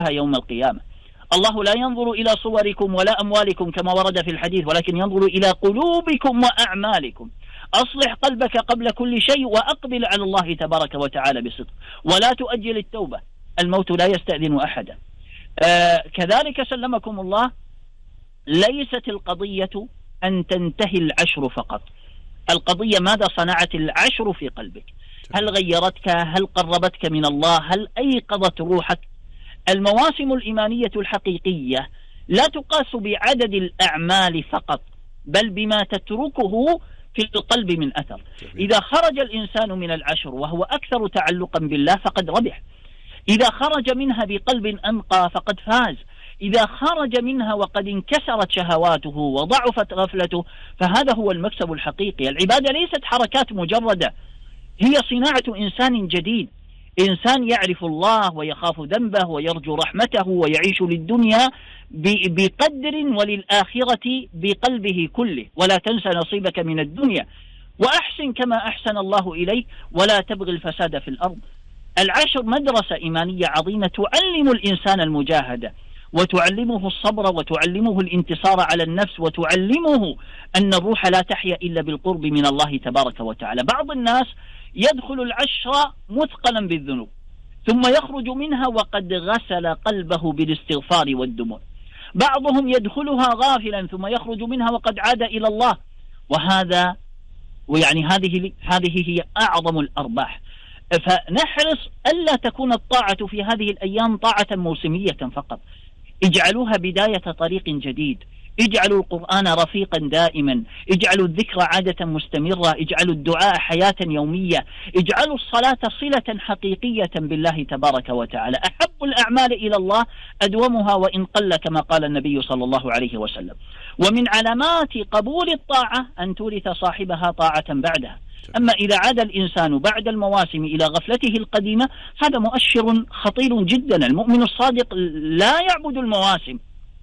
يوم القيامة. الله لا ينظر إلى صوركم ولا أموالكم كما ورد في الحديث، ولكن ينظر إلى قلوبكم وأعمالكم. أصلح قلبك قبل كل شيء، وأقبل على الله تبارك وتعالى بصدق، ولا تؤجل التوبة، الموت لا يستأذن أحدا. كذلك سلمكم الله، ليست القضية أن تنتهي العشر فقط، القضية ماذا صنعت العشر في قلبك؟ هل غيرتك؟ هل قربتك من الله؟ هل أيقظت روحك؟ المواسم الإيمانية الحقيقية لا تقاس بعدد الأعمال فقط، بل بما تتركه في القلب من أثر. إذا خرج الإنسان من العشر وهو أكثر تعلقا بالله فقد ربح، إذا خرج منها بقلب أنقى فقد فاز، إذا خرج منها وقد انكسرت شهواته وضعفت غفلته فهذا هو المكسب الحقيقي. العبادة ليست حركات مجردة، هي صناعة إنسان جديد، إنسان يعرف الله ويخاف ذنبه ويرجو رحمته ويعيش للدنيا بقدر وللآخرة بقلبه كله. ولا تنسى نصيبك من الدنيا وأحسن كما أحسن الله إليك ولا تبغي الفساد في الأرض. العشر مدرسة إيمانية عظيمة تعلم الإنسان المجاهدة، وتعلمه الصبر، وتعلمه الانتصار على النفس، وتعلمه أن الروح لا تحيا إلا بالقرب من الله تبارك وتعالى. بعض الناس يدخل العشر مثقلا بالذنوب ثم يخرج منها وقد غسل قلبه بالاستغفار والدموع، بعضهم يدخلها غافلا ثم يخرج منها وقد عاد إلى الله، وهذا ويعني هذه هي أعظم الأرباح. فنحرص ألا تكون الطاعة في هذه الأيام طاعة موسمية فقط، اجعلوها بداية طريق جديد، اجعلوا القرآن رفيقا دائما، اجعلوا الذكر عادة مستمرة، اجعلوا الدعاء حياة يومية، اجعلوا الصلاة صلة حقيقية بالله تبارك وتعالى. أحب الأعمال إلى الله أدومها وإن قل كما قال النبي صلى الله عليه وسلم. ومن علامات قبول الطاعة أن تورث صاحبها طاعة بعدها. أما إذا عاد الإنسان بعد المواسم إلى غفلته القديمة هذا مؤشر خطير جدا. المؤمن الصادق لا يعبد المواسم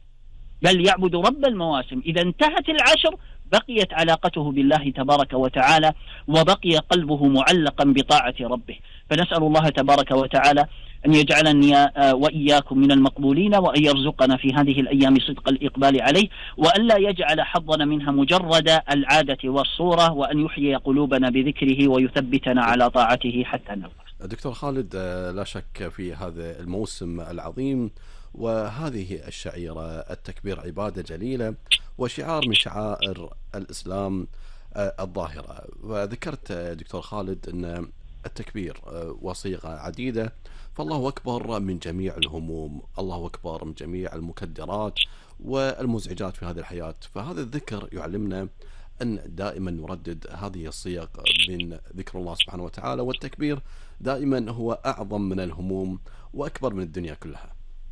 بل يعبد رب المواسم. إذا انتهت العشر بقيت علاقته بالله تبارك وتعالى وبقي قلبه معلقا بطاعة ربه. فنسأل الله تبارك وتعالى أن يجعلني وإياكم من المقبولين، وأن يرزقنا في هذه الأيام صدق الإقبال عليه، وأن لا يجعل حظنا منها مجرد العادة والصورة، وأن يحيي قلوبنا بذكره ويثبتنا على طاعته حتى نلقاه. دكتور خالد، لا شك في هذا الموسم العظيم وهذه الشعيرة، التكبير عبادة جليلة وشعار من شعائر الإسلام الظاهرة. وذكرت دكتور خالد أن التكبير وصيغة عديدة، فالله أكبر من جميع الهموم، الله أكبر من جميع المكدرات والمزعجات في هذه الحياة. فهذا الذكر يعلمنا أن دائما نردد هذه الصيغ من ذكر الله سبحانه وتعالى، والتكبير دائما هو أعظم من الهموم وأكبر من الدنيا كلها.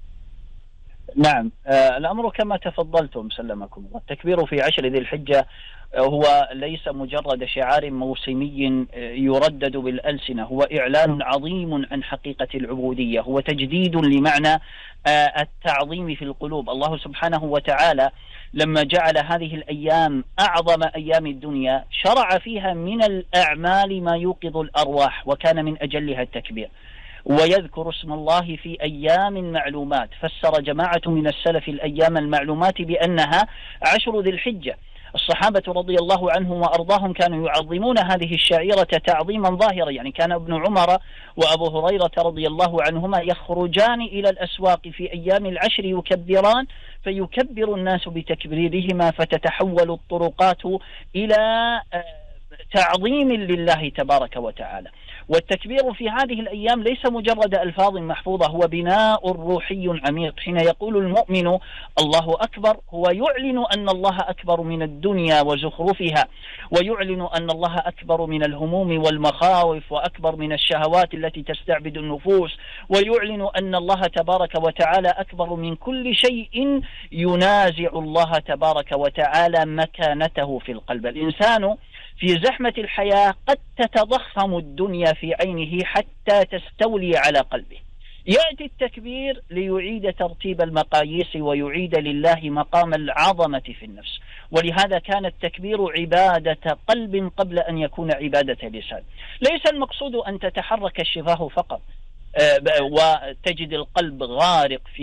نعم، الأمر كما تفضلتم سلمكم. والتكبير في عشر ذي الحجة هو ليس مجرد شعار موسمي يردد بالألسنة، هو إعلان عظيم عن حقيقة العبودية، هو تجديد لمعنى التعظيم في القلوب. الله سبحانه وتعالى لما جعل هذه الأيام أعظم أيام الدنيا شرع فيها من الأعمال ما يوقظ الأرواح، وكان من أجلها التكبير. ويذكر اسم الله في أيام معلومات، فسر جماعة من السلف الأيام المعلومات بأنها عشر ذي الحجة. الصحابة رضي الله عنهم وأرضاهم كانوا يعظمون هذه الشعيرة تعظيما ظاهرا، يعني كان ابن عمر وأبو هريرة رضي الله عنهما يخرجان إلى الأسواق في أيام العشر يكبران، فيكبر الناس بتكبيرهما فتتحول الطرقات إلى تعظيم لله تبارك وتعالى. والتكبير في هذه الأيام ليس مجرد ألفاظ محفوظة، هو بناء روحي عميق. حين يقول المؤمن الله أكبر هو يعلن أن الله أكبر من الدنيا وزخرفها، ويعلن أن الله أكبر من الهموم والمخاوف، وأكبر من الشهوات التي تستعبد النفوس، ويعلن أن الله تبارك وتعالى أكبر من كل شيء ينازع الله تبارك وتعالى مكانته في القلب. الإنسان في زحمة الحياة قد تتضخم الدنيا في عينه حتى تستولي على قلبه. يأتي التكبير ليعيد ترتيب المقاييس ويعيد لله مقام العظمة في النفس. ولهذا كان التكبير عبادة قلب قبل أن يكون عبادة لسان. ليس المقصود أن تتحرك الشفاه فقط وتجد القلب غارق في